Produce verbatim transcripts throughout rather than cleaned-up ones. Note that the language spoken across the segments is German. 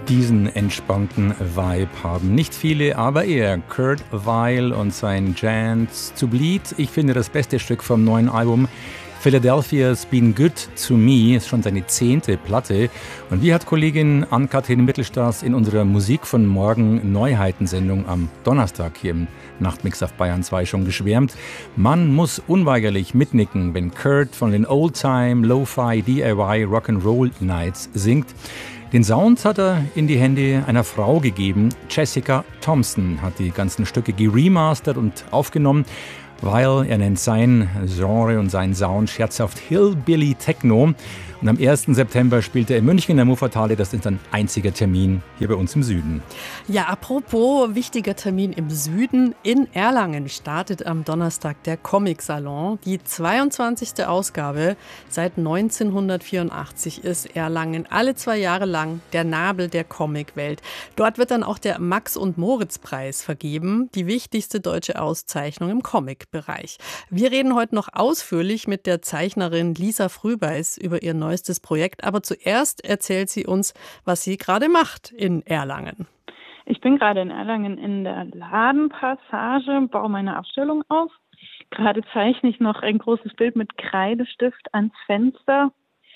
diesen entspannten Vibe haben. Nicht viele, aber er, Kurt Weill und sein Chance to Bleed. Ich finde das beste Stück vom neuen Album Philadelphia's Been Good to Me, ist schon seine zehnte Platte. Und wie hat Kollegin Ann-Kathrin Mittelstraß in unserer Musik von Morgen Neuheitensendung am Donnerstag hier im Nachtmix auf Bayern zwei schon geschwärmt. Man muss unweigerlich mitnicken, wenn Kurt von den Old-Time Lo-Fi D I Y Rock'n'Roll Nights singt. Den Sound hat er in die Hände einer Frau gegeben. Jessica Thompson hat die ganzen Stücke geremastert und aufgenommen, weil er nennt sein Genre und seinen Sound scherzhaft Hillbilly Techno. Und am ersten September spielt er in München in der Muffathalle. Das ist sein einziger Termin hier bei uns im Süden. Ja, apropos wichtiger Termin im Süden. In Erlangen startet am Donnerstag der Comic-Salon. Die zweiundzwanzigste Ausgabe. Seit neunzehnhundertvierundachtzig ist Erlangen alle zwei Jahre lang der Nabel der Comicwelt. Dort wird dann auch der Max-und-Moritz-Preis vergeben. Die wichtigste deutsche Auszeichnung im Comic-Bereich. Wir reden heute noch ausführlich mit der Zeichnerin Lisa Frühbeis über ihr neues neuestes Projekt. Aber zuerst erzählt sie uns, was sie gerade macht in Erlangen. Ich bin gerade in Erlangen in der Ladenpassage, baue meine Ausstellung auf. Gerade zeichne ich noch ein großes Bild mit Kreidestift ans Fenster.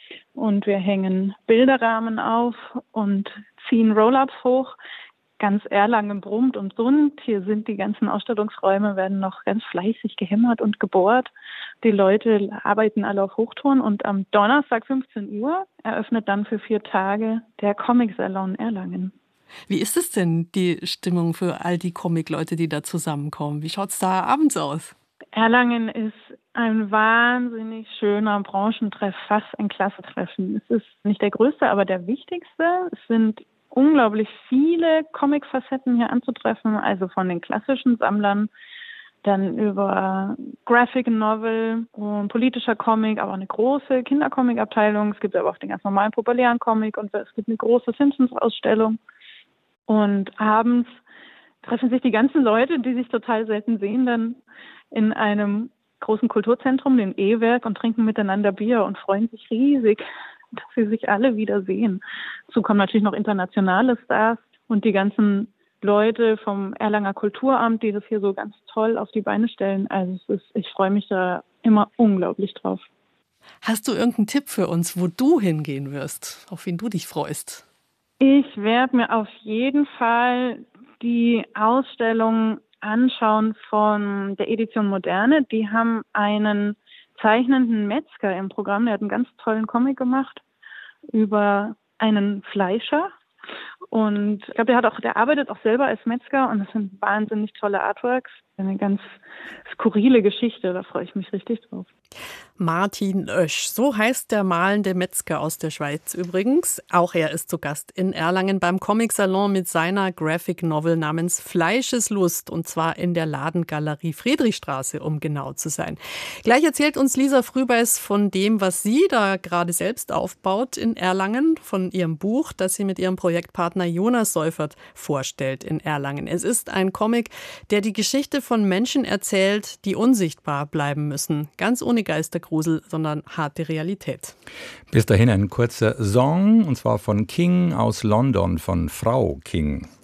Und wir hängen Bilderrahmen auf und ziehen Roll-ups hoch. Ganz Erlangen brummt und summt. Hier sind die ganzen Ausstellungsräume, werden noch ganz fleißig gehämmert und gebohrt. Die Leute arbeiten alle auf Hochtouren und am Donnerstag fünfzehn Uhr eröffnet dann für vier Tage der Comic-Salon Erlangen. Wie ist es denn, die Stimmung für all die Comic-Leute, die da zusammenkommen? Wie schaut es da abends aus? Erlangen ist ein wahnsinnig schöner Branchentreff, fast ein Klassetreffen. Es ist nicht der größte, aber der wichtigste. Es sind unglaublich viele Comic-Facetten hier anzutreffen, also von den klassischen Sammlern, dann über Graphic Novel und politischer Comic, aber auch eine große Kindercomic-Abteilung. Es gibt aber auch den ganz normalen populären Comic und es gibt eine große Simpsons-Ausstellung. Und abends treffen sich die ganzen Leute, die sich total selten sehen, dann in einem großen Kulturzentrum, dem E-Werk, und trinken miteinander Bier und freuen sich riesig, dass sie sich alle wiedersehen. Dazu kommen natürlich noch internationale Stars und die ganzen Leute vom Erlanger Kulturamt, die das hier so ganz toll auf die Beine stellen. Also es ist, ich freue mich da immer unglaublich drauf. Hast du irgendeinen Tipp für uns, wo du hingehen wirst, auf wen du dich freust? Ich werde mir auf jeden Fall die Ausstellung anschauen von der Edition Moderne. Die haben einen zeichnenden Metzger im Programm. Der hat einen ganz tollen Comic gemacht über einen Fleischer. Und ich glaube, der hat auch, der arbeitet auch selber als Metzger und das sind wahnsinnig tolle Artworks. Eine ganz skurrile Geschichte, da freue ich mich richtig drauf. Martin Oesch, so heißt der malende Metzger aus der Schweiz übrigens. Auch er ist zu Gast in Erlangen beim Comic-Salon mit seiner Graphic Novel namens Fleischeslust, und zwar in der Ladengalerie Friedrichstraße, um genau zu sein. Gleich erzählt uns Lisa Frühbeis von dem, was sie da gerade selbst aufbaut in Erlangen, von ihrem Buch, das sie mit ihrem Projektpartner Jonas Seufert vorstellt in Erlangen. Es ist ein Comic, der die Geschichte von Menschen erzählt, die unsichtbar bleiben müssen. Ganz ohne Geistergrusel, sondern harte Realität. Bis dahin ein kurzer Song, und zwar von King aus London, von Frau King.